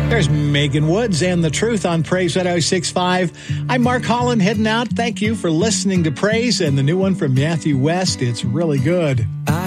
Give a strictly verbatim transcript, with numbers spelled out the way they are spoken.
There's Megan Woods and The Truth on Praise one oh six point five. I'm Mark Holland heading out. Thank you for listening to Praise and the new one from Matthew West. It's really good.